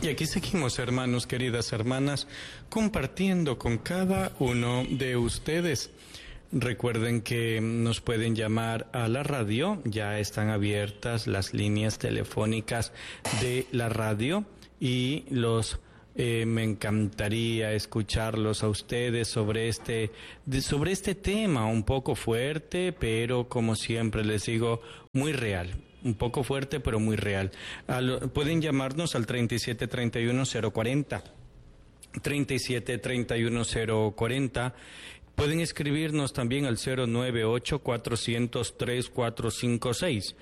Y aquí seguimos, hermanos, queridas hermanas, compartiendo con cada uno de ustedes. Recuerden que nos pueden llamar a la radio, ya están abiertas las líneas telefónicas de la radio y me encantaría escucharlos a ustedes sobre este tema un poco fuerte, pero como siempre les digo, muy real. Un poco fuerte, pero muy real. Pueden llamarnos al 3731-040. 3731-040. Pueden escribirnos también al 098-400-3456.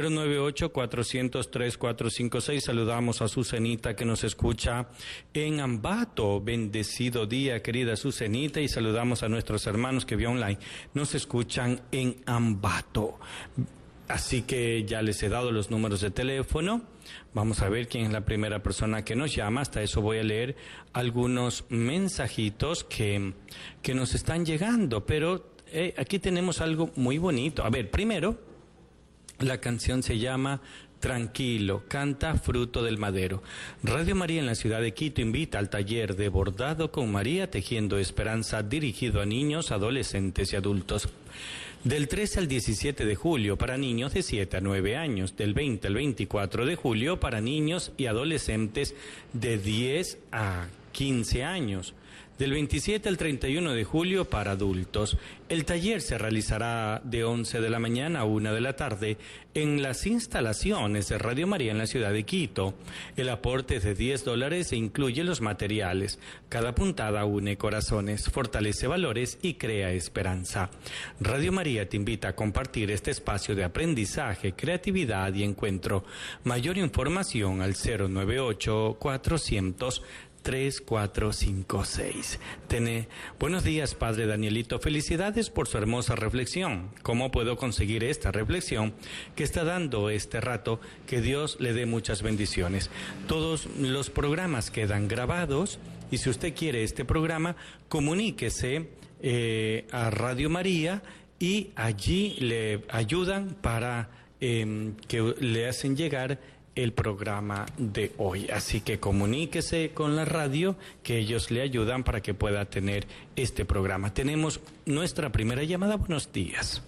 098-400-3456. Saludamos a Susanita que nos escucha en Ambato. Bendecido día, querida Susanita. Y saludamos a nuestros hermanos que vía online nos escuchan en Ambato. Así que ya les he dado los números de teléfono. Vamos a ver quién es la primera persona que nos llama. Hasta eso voy a leer algunos mensajitos que nos están llegando. Pero aquí tenemos algo muy bonito. A ver, primero, la canción se llama Tranquilo, canta Fruto del Madero. Radio María en la ciudad de Quito invita al taller de bordado con María Tejiendo Esperanza, dirigido a niños, adolescentes y adultos. Del 13 al 17 de julio para niños de 7 a 9 años, del 20 al 24 de julio para niños y adolescentes de 10 a 15 años, del 27 al 31 de julio para adultos. El taller se realizará de 11 de la mañana a 1 de la tarde en las instalaciones de Radio María en la ciudad de Quito. El aporte es de $10 e incluye los materiales. Cada puntada une corazones, fortalece valores y crea esperanza. Radio María te invita a compartir este espacio de aprendizaje, creatividad y encuentro. Mayor información al 098-400-3456. Buenos días, Padre Danielito. Felicidades por su hermosa reflexión. ¿Cómo puedo conseguir esta reflexión que está dando este rato? Que Dios le dé muchas bendiciones. Todos los programas quedan grabados y si usted quiere este programa, comuníquese a Radio María y allí le ayudan para que le hacen llegar el programa de hoy. Así que comuníquese con la radio, que ellos le ayudan para que pueda tener este programa. Tenemos nuestra primera llamada. Buenos días.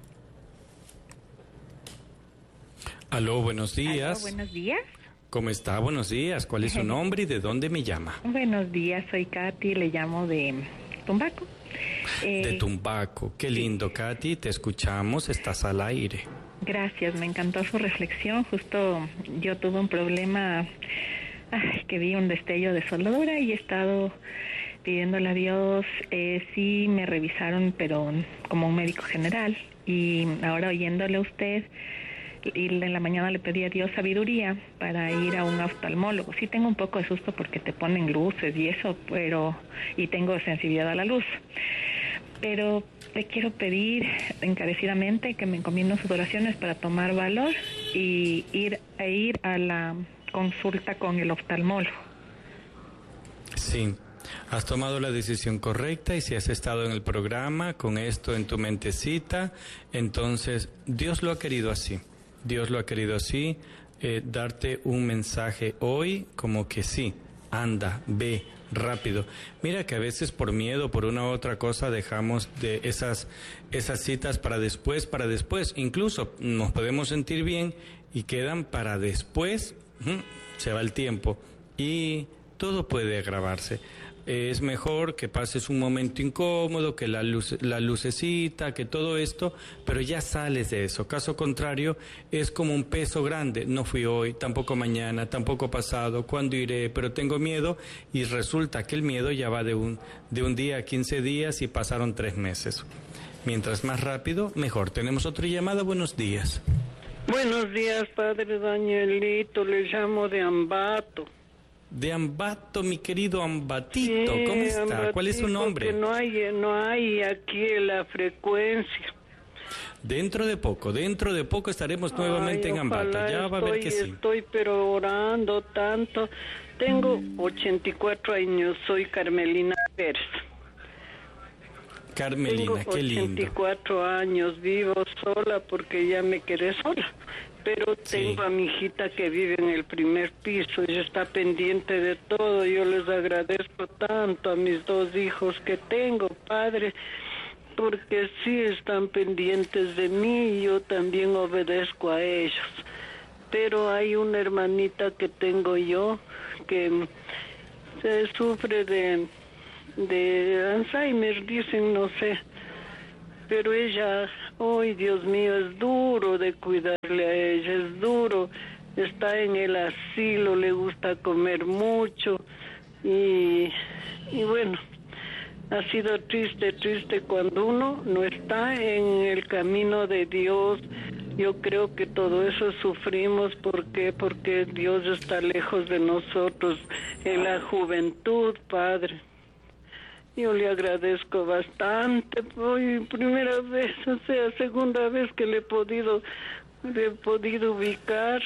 Aló, buenos días. Aló, buenos días. ¿Cómo está? Buenos días. ¿Cuál es su nombre y de dónde me llama? Buenos días, soy Katy, le llamo de Tumbaco. De Tumbaco. Qué lindo, Katy. Te escuchamos, estás al aire. Gracias, me encantó su reflexión. Justo yo tuve un problema, que vi un destello de soldadura y he estado pidiéndole a Dios. Sí me revisaron, pero como un médico general. Y ahora oyéndole a usted, y en la mañana le pedí a Dios sabiduría para ir a un oftalmólogo. Sí tengo un poco de susto porque te ponen luces y eso, y tengo sensibilidad a la luz. Pero le quiero pedir encarecidamente que me encomienden sus oraciones para tomar valor y ir a la consulta con el oftalmólogo. Sí, has tomado la decisión correcta y si has estado en el programa con esto en tu mentecita, entonces Dios lo ha querido así. Dios lo ha querido así, darte un mensaje hoy como que sí, anda, ve, rápido. Mira que a veces por miedo, por una u otra cosa, dejamos de esas citas para después. Incluso nos podemos sentir bien y quedan para después, se va el tiempo y todo puede agravarse. Es mejor que pases un momento incómodo, que la lucecita, que todo esto, pero ya sales de eso. Caso contrario, es como un peso grande. No fui hoy, tampoco mañana, tampoco pasado. ¿Cuándo iré? Pero tengo miedo y resulta que el miedo ya va de un día a 15 días y pasaron 3 meses. Mientras más rápido, mejor. Tenemos otra llamada. Buenos días. Buenos días, Padre Danielito. Le llamo de Ambato. De Ambato, mi querido Ambatito, sí, ¿cómo está? Ambatito, ¿cuál es su nombre? Que no hay aquí la frecuencia. Dentro de poco estaremos nuevamente en Ambato, ya va a ver que sí. Estoy pero orando tanto. Tengo 84 años, soy Carmelina Pérez. Carmelina, qué lindo. Tengo 84 años, vivo sola porque ya me quedé sola. pero tengo a mi hijita que vive en el primer piso, ella está pendiente de todo. Yo les agradezco tanto a mis 2 hijos que tengo, Padre, porque sí están pendientes de mí y yo también obedezco a ellos. Pero hay una hermanita que tengo yo que se sufre de Alzheimer, dicen, no sé. Pero ella, ¡ay, Dios mío! Es duro de cuidarle a ella, es duro. Está en el asilo, le gusta comer mucho y bueno, ha sido triste cuando uno no está en el camino de Dios. Yo creo que todo eso sufrimos. ¿Por qué? Porque Dios está lejos de nosotros en la juventud, Padre. Yo le agradezco bastante. Hoy primera vez, o sea, segunda vez que le he podido ubicar.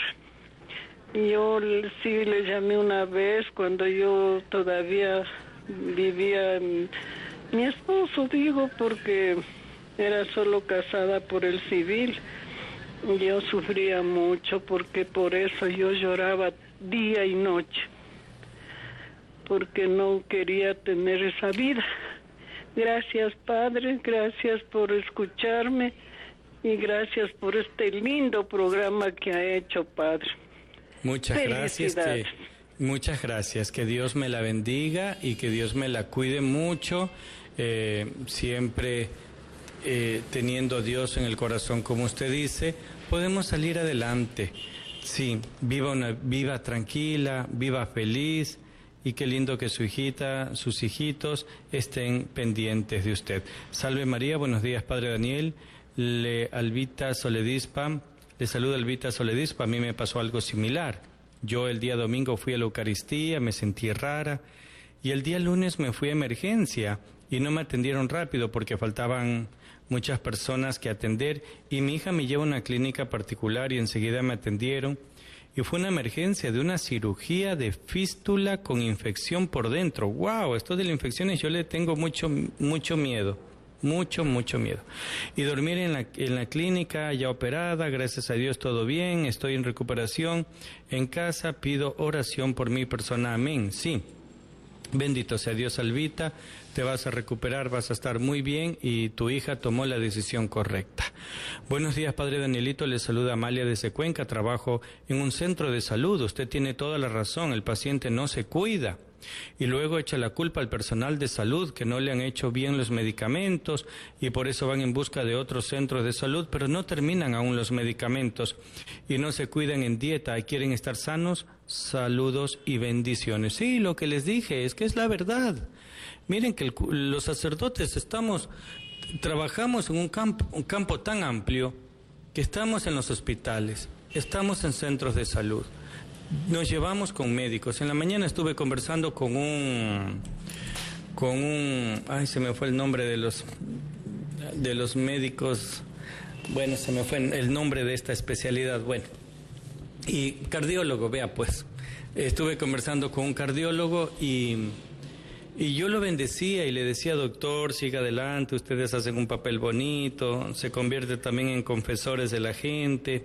Yo sí le llamé una vez cuando yo todavía vivía mi esposo, digo, porque era solo casada por el civil. Yo sufría mucho porque por eso yo lloraba día y noche, porque no quería tener esa vida. Gracias, Padre, gracias por escucharme y gracias por este lindo programa que ha hecho, Padre. Muchas gracias, que Dios me la bendiga y que Dios me la cuide mucho, siempre teniendo a Dios en el corazón, como usted dice, podemos salir adelante. Sí, viva tranquila, viva feliz, y qué lindo que su hijita, sus hijitos estén pendientes de usted. Salve María, buenos días, Padre Daniel. Le saluda Albita Soledispa. A mí me pasó algo similar. Yo el día domingo fui a la Eucaristía, me sentí rara, y el día lunes me fui a emergencia y no me atendieron rápido porque faltaban muchas personas que atender, y mi hija me lleva a una clínica particular y enseguida me atendieron, y fue una emergencia de una cirugía de fístula con infección por dentro. ¡Wow! Esto de las infecciones yo le tengo mucho miedo. Mucho miedo. Y dormir en la clínica, ya operada, gracias a Dios todo bien, estoy en recuperación. En casa pido oración por mi persona, amén. Sí, bendito sea Dios, Albita, te vas a recuperar, vas a estar muy bien y tu hija tomó la decisión correcta. Buenos días, Padre Danielito, le saluda Amalia desde Cuenca, trabajo en un centro de salud. Usted tiene toda la razón, el paciente no se cuida. Y luego echa la culpa al personal de salud que no le han hecho bien los medicamentos y por eso van en busca de otros centros de salud, pero no terminan aún los medicamentos y no se cuidan en dieta y quieren estar sanos. Saludos y bendiciones. Sí, lo que les dije es que es la verdad. Miren que los sacerdotes trabajamos en un campo tan amplio que estamos en los hospitales, estamos en centros de salud. Nos llevamos con médicos. En la mañana estuve conversando con un ay, se me fue el nombre de los médicos. Bueno, se me fue el nombre de esta especialidad. Bueno, y cardiólogo, vea pues. Estuve conversando con un cardiólogo y yo lo bendecía y le decía, doctor, siga adelante, ustedes hacen un papel bonito, se convierte también en confesores de la gente.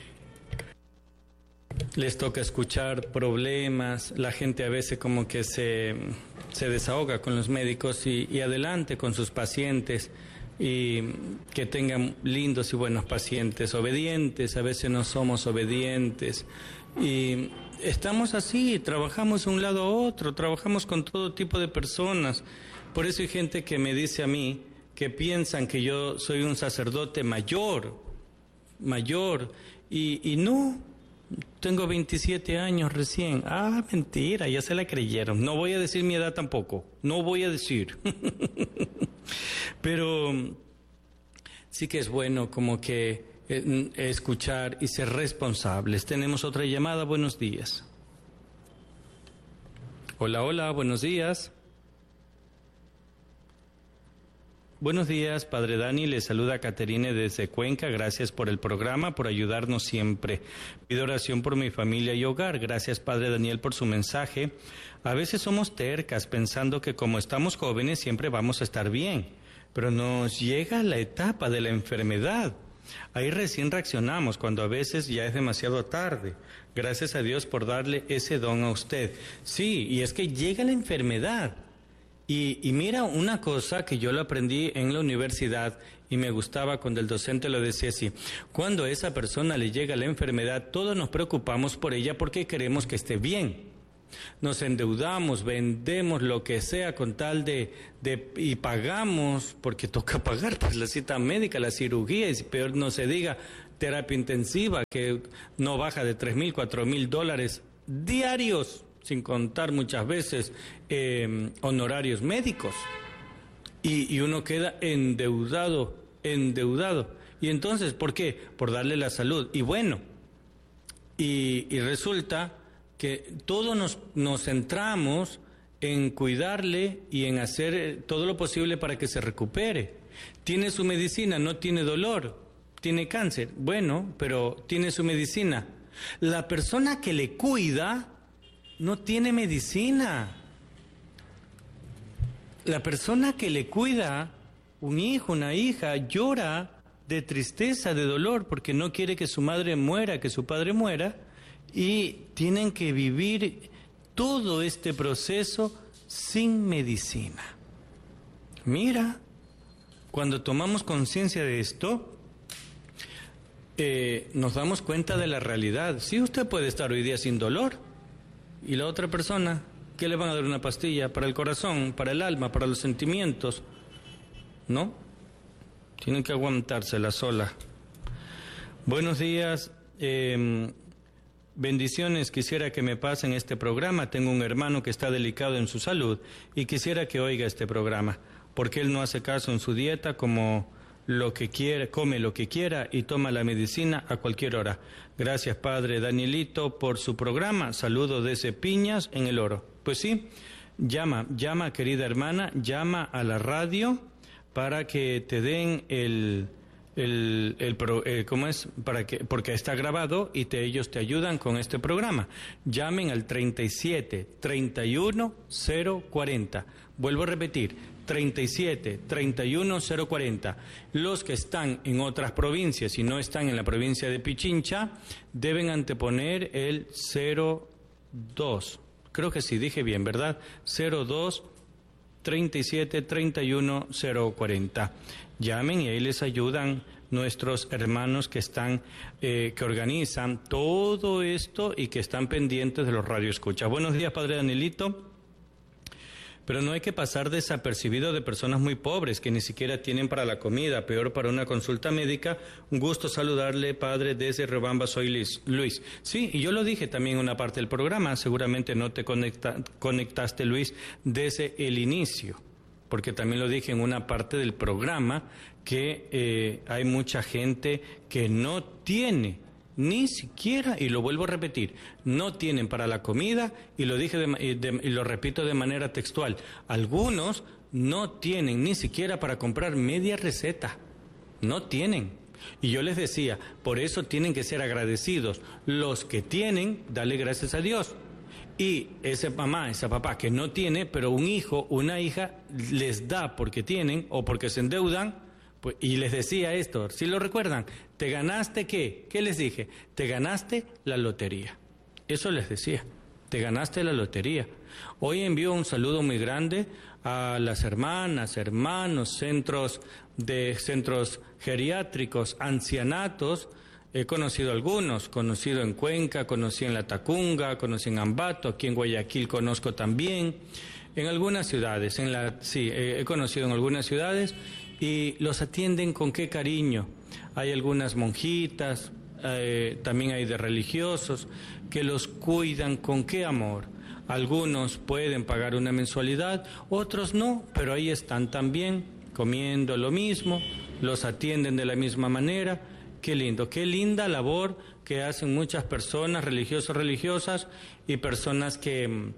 Les toca escuchar problemas, la gente a veces como que se desahoga con los médicos y adelante con sus pacientes, y que tengan lindos y buenos pacientes, obedientes. A veces no somos obedientes y estamos así, trabajamos de un lado a otro, trabajamos con todo tipo de personas. Por eso hay gente que me dice a mí que piensan que yo soy un sacerdote mayor, y no. Tengo 27 años recién. Ah, mentira, ya se la creyeron. No voy a decir mi edad tampoco. No voy a decir. Pero sí que es bueno como que escuchar y ser responsables. Tenemos otra llamada. Buenos días. Hola, buenos días. Buenos días, Padre Dani, le saluda Caterine desde Cuenca, gracias por el programa, por ayudarnos siempre. Pido oración por mi familia y hogar, gracias Padre Daniel por su mensaje. A veces somos tercas pensando que como estamos jóvenes siempre vamos a estar bien, pero nos llega la etapa de la enfermedad Ahí recién reaccionamos, cuando a veces ya es demasiado tarde. Gracias a Dios por darle ese don a usted. Sí, y es que llega la enfermedad. Y mira una cosa que yo lo aprendí en la universidad y me gustaba cuando el docente lo decía así. Cuando a esa persona le llega la enfermedad, todos nos preocupamos por ella porque queremos que esté bien. Nos endeudamos, vendemos lo que sea con tal y pagamos, porque toca pagar pues, la cita médica, la cirugía, y peor no se diga, terapia intensiva, que no baja de $3,000, $4,000 diarios, sin contar muchas veces honorarios médicos. Y uno queda endeudado. Y entonces, ¿por qué? Por darle la salud. Y bueno, y resulta que todos nos centramos en cuidarle y en hacer todo lo posible para que se recupere. Tiene su medicina, no tiene dolor, tiene cáncer, bueno, pero tiene su medicina. La persona que le cuida no tiene medicina. La persona que le cuida, un hijo, una hija, llora de tristeza, de dolor, porque no quiere que su madre muera, que su padre muera, y tienen que vivir todo este proceso sin medicina. Mira, cuando tomamos conciencia de esto, nos damos cuenta de la realidad. Sí, usted puede estar hoy día sin dolor, y la otra persona, ¿qué le van a dar? Una pastilla para el corazón, para el alma, para los sentimientos, ¿no? Tienen que aguantársela sola. Buenos días, bendiciones, quisiera que me pasen este programa. Tengo un hermano que está delicado en su salud y quisiera que oiga este programa, porque él no hace caso en su dieta, como lo que quiera, come lo que quiera y toma la medicina a cualquier hora. Gracias, padre Danielito, por su programa. Saludo desde Piñas, en El Oro. Pues sí, llama, querida hermana, llama a la radio para que te den ¿cómo es? Porque está grabado y ellos te ayudan con este programa. Llamen al 37 31 040. Vuelvo a repetir, 37 31 040. Los que están en otras provincias y no están en la provincia de Pichincha deben anteponer el 02. Creo que sí, dije bien, ¿verdad? 02 37 31 040. Llamen y ahí les ayudan nuestros hermanos que están, que organizan todo esto y que están pendientes de los radioescuchas. Buenos días, padre Danielito. Pero no hay que pasar desapercibido de personas muy pobres que ni siquiera tienen para la comida, peor para una consulta médica. Un gusto saludarle, padre, desde Riobamba, soy Luis. Sí, y yo lo dije también en una parte del programa, seguramente no te conectaste, Luis, desde el inicio, porque también lo dije en una parte del programa, que hay mucha gente que no tiene ni siquiera, y lo vuelvo a repetir, no tienen para la comida, y lo dije y lo repito de manera textual, algunos no tienen ni siquiera para comprar media receta, no tienen. Y yo les decía, por eso tienen que ser agradecidos. Los que tienen, dale gracias a Dios. Y esa mamá, ese papá que no tiene, pero un hijo, una hija, les da porque tienen o porque se endeudan. Pues, y les decía esto, si lo recuerdan, ¿te ganaste qué? ¿Qué les dije? Te ganaste la lotería. Eso les decía, te ganaste la lotería. Hoy envío un saludo muy grande a las hermanas, hermanos, centros geriátricos, ancianatos. He conocido algunos, conocido en Cuenca, conocí en La Tacunga, conocí en Ambato, aquí en Guayaquil conozco también, en algunas ciudades, he conocido en algunas ciudades. Y los atienden con qué cariño. Hay algunas monjitas, también hay de religiosos, que los cuidan con qué amor. Algunos pueden pagar una mensualidad, otros no, pero ahí están también, comiendo lo mismo, los atienden de la misma manera. Qué lindo, qué linda labor que hacen muchas personas, religiosos, religiosas, y personas que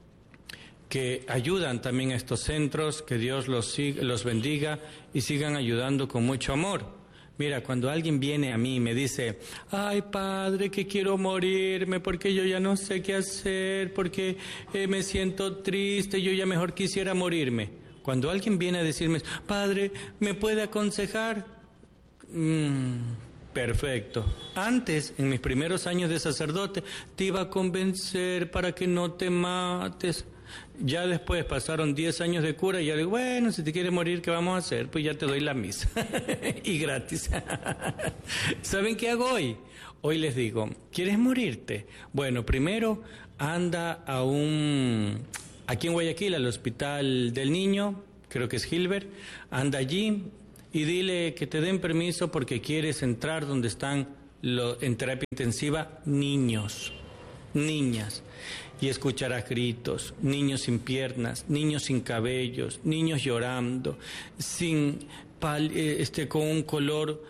ayudan también a estos centros, que Dios los bendiga y sigan ayudando con mucho amor. Mira, cuando alguien viene a mí y me dice, ay padre, que quiero morirme porque yo ya no sé qué hacer, porque me siento triste, yo ya mejor quisiera morirme. Cuando alguien viene a decirme, padre, ¿me puede aconsejar? Perfecto. Antes, en mis primeros años de sacerdote, te iba a convencer para que no te mates. Ya después pasaron 10 años de cura y ya digo, bueno, si te quieres morir, ¿qué vamos a hacer? Pues ya te doy la misa. Y gratis. ¿Saben qué hago hoy? Hoy les digo, ¿quieres morirte? Bueno, primero anda aquí en Guayaquil, al Hospital del Niño, creo que es Gilbert, anda allí y dile que te den permiso porque quieres entrar donde están en terapia intensiva niños, niñas. Y escucharás gritos, niños sin piernas, niños sin cabellos, niños llorando, con un color,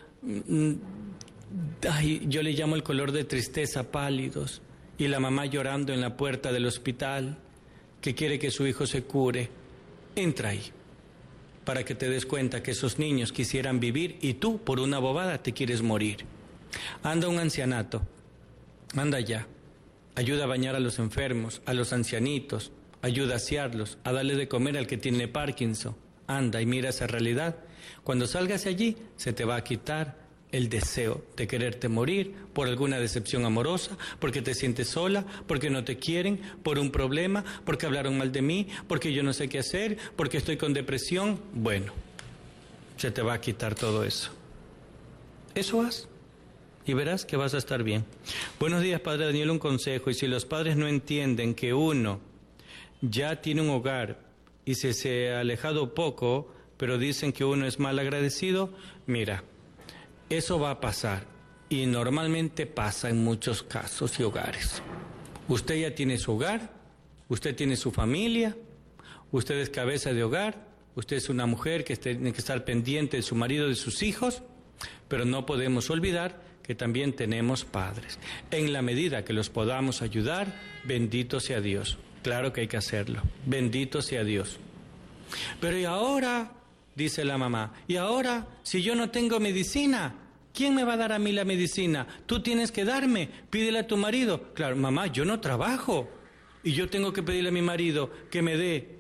yo le llamo el color de tristeza, pálidos, y la mamá llorando en la puerta del hospital, que quiere que su hijo se cure. Entra ahí, para que te des cuenta que esos niños quisieran vivir y tú, por una bobada, te quieres morir. Anda un ancianato, anda allá. Ayuda a bañar a los enfermos, a los ancianitos, ayuda a asearlos, a darle de comer al que tiene Parkinson. Anda y mira esa realidad. Cuando salgas de allí, se te va a quitar el deseo de quererte morir por alguna decepción amorosa, porque te sientes sola, porque no te quieren, por un problema, porque hablaron mal de mí, porque yo no sé qué hacer, porque estoy con depresión. Bueno, se te va a quitar todo eso. Eso haz. Y verás que vas a estar bien. Buenos días, Padre Daniel, un consejo. Y si los padres no entienden que uno ya tiene un hogar y se ha alejado poco, pero dicen que uno es mal agradecido, mira, eso va a pasar. Y normalmente pasa en muchos casos y hogares. Usted ya tiene su hogar, usted tiene su familia, usted es cabeza de hogar, usted es una mujer que tiene que estar pendiente de su marido, de sus hijos, pero no podemos olvidar que también tenemos padres. En la medida que los podamos ayudar, bendito sea Dios. Claro que hay que hacerlo. Bendito sea Dios. Pero ¿y ahora? Dice la mamá. ¿Y ahora? Si yo no tengo medicina, ¿quién me va a dar a mí la medicina? Tú tienes que darme. Pídele a tu marido. Claro, mamá, yo no trabajo. Y yo tengo que pedirle a mi marido que me dé.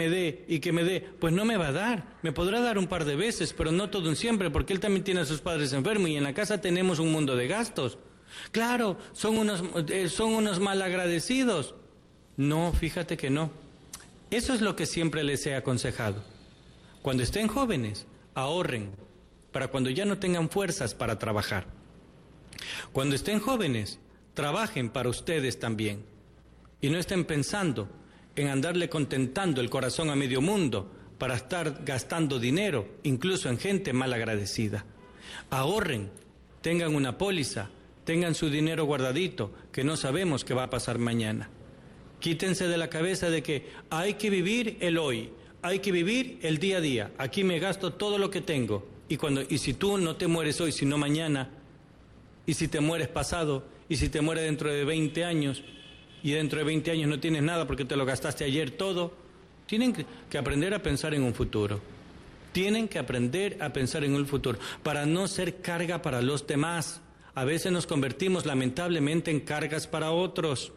Pues no me va a dar, me podrá dar un par de veces, pero no todo un siempre, porque él también tiene a sus padres enfermos y en la casa tenemos un mundo de gastos. Claro, son unos malagradecidos. No, fíjate que no. Eso es lo que siempre les he aconsejado. Cuando estén jóvenes, ahorren, para cuando ya no tengan fuerzas para trabajar. Cuando estén jóvenes, trabajen para ustedes también. Y no estén pensando en andarle contentando el corazón a medio mundo para estar gastando dinero, incluso en gente mal agradecida. Ahorren, tengan una póliza, tengan su dinero guardadito, que no sabemos qué va a pasar mañana. Quítense de la cabeza de que hay que vivir el hoy, hay que vivir el día a día. Aquí me gasto todo lo que tengo. Y si tú no te mueres hoy, sino mañana, y si te mueres pasado, y si te mueres dentro de 20 años, y dentro de 20 años no tienes nada porque te lo gastaste ayer todo, tienen que aprender a pensar en un futuro. Tienen que aprender a pensar en un futuro para no ser carga para los demás. A veces nos convertimos lamentablemente en cargas para otros.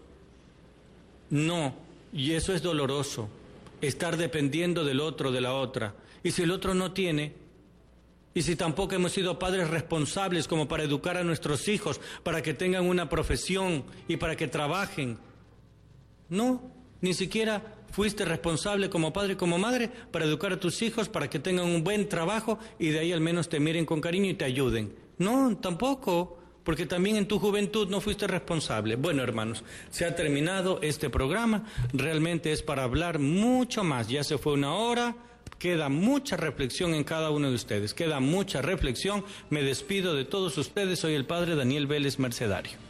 No, y eso es doloroso, estar dependiendo del otro, de la otra. Y si el otro no tiene, y si tampoco hemos sido padres responsables como para educar a nuestros hijos, para que tengan una profesión y para que trabajen, no, ni siquiera fuiste responsable como padre, como madre, para educar a tus hijos, para que tengan un buen trabajo y de ahí al menos te miren con cariño y te ayuden. No, tampoco, porque también en tu juventud no fuiste responsable. Bueno, hermanos, se ha terminado este programa. Realmente es para hablar mucho más. Ya se fue una hora. Queda mucha reflexión en cada uno de ustedes. Queda mucha reflexión. Me despido de todos ustedes. Soy el padre Daniel Vélez Mercedario.